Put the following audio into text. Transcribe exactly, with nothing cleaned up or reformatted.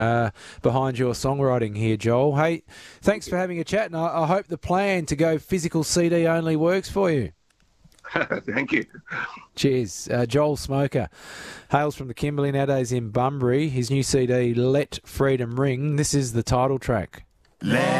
uh, behind your songwriting here, Joel. Hey, thanks for having a chat, and I, I hope the plan to go physical C D only works for you. Thank you. Cheers. Uh, Joel Smoker hails from the Kimberley, nowadays in Bunbury. His new C D, Let Freedom Ring. This is the title track. Let